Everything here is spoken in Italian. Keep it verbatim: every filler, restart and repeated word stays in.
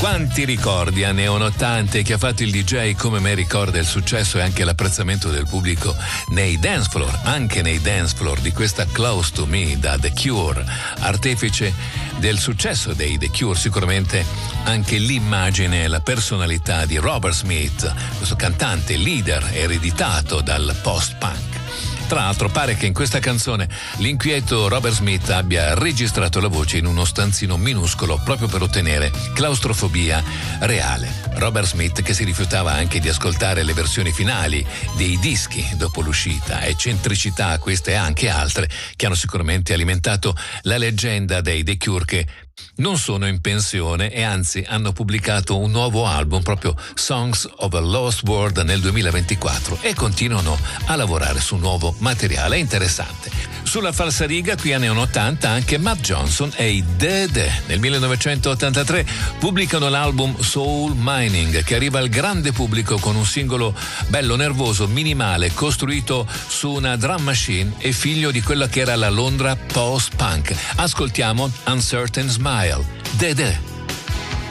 Quanti ricordi anni ottanta, che ha fatto il D J come me ricorda il successo e anche l'apprezzamento del pubblico nei dance floor, anche nei dance floor di questa Close to Me da The Cure, artefice del successo dei The Cure, sicuramente anche l'immagine e la personalità di Robert Smith, questo cantante leader ereditato dal post-punk. Tra l'altro pare che in questa canzone l'inquieto Robert Smith abbia registrato la voce in uno stanzino minuscolo proprio per ottenere claustrofobia reale. Robert Smith che si rifiutava anche di ascoltare le versioni finali dei dischi dopo l'uscita, eccentricità queste e anche altre che hanno sicuramente alimentato la leggenda dei The Cure, che non sono in pensione e anzi hanno pubblicato un nuovo album, proprio Songs of a Lost World, nel duemilaventiquattro, e continuano a lavorare su nuovo materiale interessante. Sulla falsariga qui anni ottanta anche Matt Johnson e i The The nel millenovecentottantatré pubblicano l'album Soul Mining, che arriva al grande pubblico con un singolo bello nervoso, minimale, costruito su una drum machine e figlio di quella che era la Londra post-punk. Ascoltiamo Uncertain Smile, The The.